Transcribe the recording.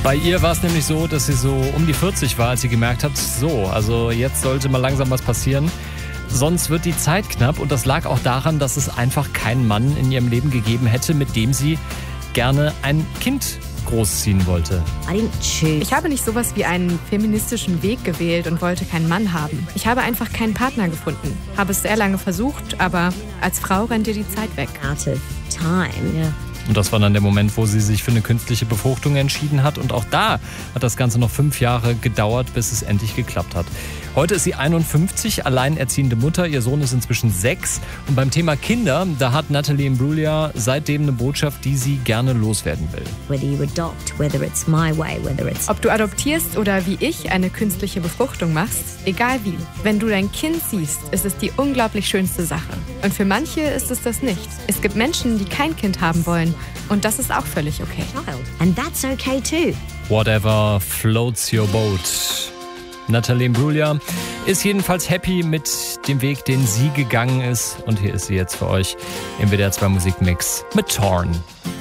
Bei ihr war es nämlich so, dass sie so um die 40 war, als sie gemerkt hat, so, also jetzt sollte mal langsam was passieren. Sonst wird die Zeit knapp und das lag auch daran, dass es einfach keinen Mann in ihrem Leben gegeben hätte, mit dem sie gerne ein Kind großziehen wollte. Ich habe nicht sowas wie einen feministischen Weg gewählt und wollte keinen Mann haben. Ich habe einfach keinen Partner gefunden. Habe es sehr lange versucht, aber als Frau rennt dir die Zeit weg. Und das war dann der Moment, wo sie sich für eine künstliche Befruchtung entschieden hat. Und auch da hat das Ganze noch 5 Jahre gedauert, bis es endlich geklappt hat. Heute ist sie 51, alleinerziehende Mutter. Ihr Sohn ist inzwischen 6. Und beim Thema Kinder, da hat Natalie Imbruglia seitdem eine Botschaft, die sie gerne loswerden will. Ob du adoptierst oder wie ich eine künstliche Befruchtung machst, egal wie. Wenn du dein Kind siehst, ist es die unglaublich schönste Sache. Und für manche ist es das nicht. Es gibt Menschen, die kein Kind haben wollen. Und das ist auch völlig okay. And that's okay too. Whatever floats your boat. Natalie Imbruglia ist jedenfalls happy mit dem Weg, den sie gegangen ist. Und hier ist sie jetzt für euch im WDR 2 Musikmix mit Torn.